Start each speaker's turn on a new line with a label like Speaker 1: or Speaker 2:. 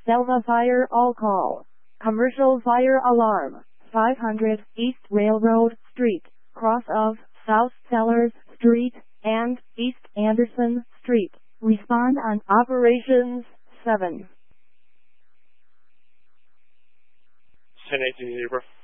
Speaker 1: Selva Fire All Call. Commercial fire alarm. 500 East Railroad Street, cross of South Sellers Street and East Anderson Street. Respond on Operations 7.
Speaker 2: 1080 Zebra.